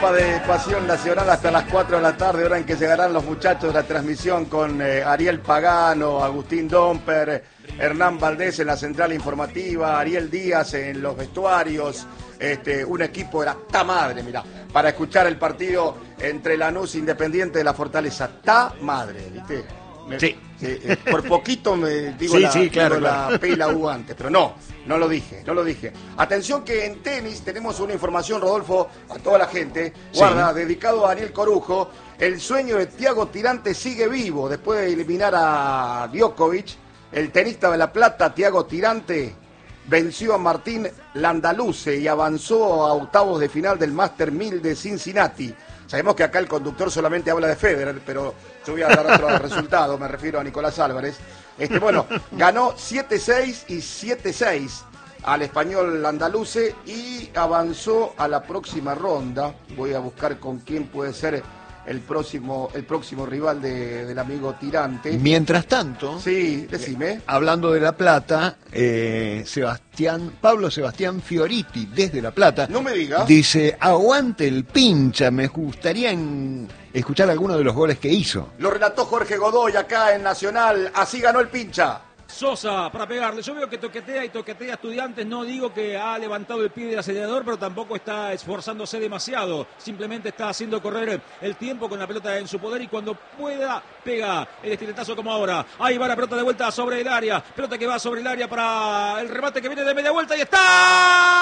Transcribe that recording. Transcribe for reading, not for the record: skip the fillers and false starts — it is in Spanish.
etapa de Pasión Nacional hasta las 4 de la tarde, hora en que llegarán los muchachos de la transmisión con Ariel Pagano, Agustín Domper, Hernán Valdés en la central informativa, Ariel Díaz en los vestuarios, un equipo de la ta madre, mirá, para escuchar el partido entre Lanús e Independiente de la Fortaleza. Ta madre, ¿viste? Sí. Por poquito me digo claro. la P y la U antes, pero no lo dije. Atención que en tenis tenemos una información, Rodolfo, a toda la gente, guarda, dedicado a Daniel Corujo. El sueño de Thiago Tirante sigue vivo después de eliminar a Djokovic. El tenista de La Plata, Thiago Tirante, venció a Martín Landaluce y avanzó a octavos de final del Master 1000 de Cincinnati. Sabemos que acá el conductor solamente habla de Federer, pero yo voy a dar otro resultado, me refiero a Nicolás Álvarez. Ganó 7-6 y 7-6 al español Landaluce y avanzó a la próxima ronda. Voy a buscar con quién puede ser el próximo rival del amigo Tirante. Mientras tanto, sí, decime. Hablando de La Plata, Pablo Sebastián Fioriti, desde La Plata, no me digas, dice: aguante el pincha, me gustaría escuchar algunos de los goles que hizo. Lo relató Jorge Godoy acá en Nacional, así ganó el pincha. Sosa para pegarle. Yo veo que toquetea a Estudiantes. No digo que ha levantado el pie del acelerador, pero tampoco está esforzándose demasiado. Simplemente está haciendo correr el tiempo con la pelota en su poder y cuando pueda pega el estiletazo como ahora. Ahí va la pelota de vuelta sobre el área. Pelota que va sobre el área para el remate que viene de media vuelta y está.